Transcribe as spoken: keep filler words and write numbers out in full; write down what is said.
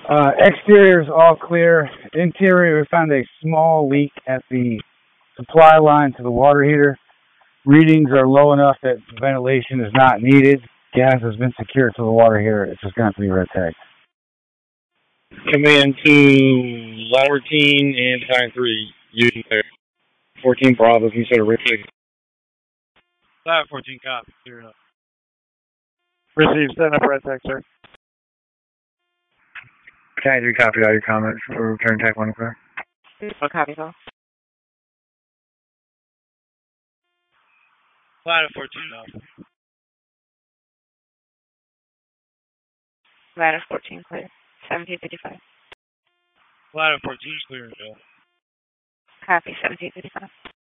Uh, exterior is all clear. Interior, we found a small leak at the supply line to the water heater. Readings are low enough that ventilation is not needed. Gas has been secured to the water heater. It's just going to have to be red tagged. Command to line fourteen and time three. Using there. fourteen Bravo, can you start a red tag? Line fourteen, copy. Clear enough. Receive, send up red tag, sir. Tag three, copy all your comments for return tag one o'clock. One copy, though. Line fourteen, off. Ladder fourteen, clear. seventeen fifty-five. Ladder fourteen, clear, Bill. Copy, seventeen fifty-five.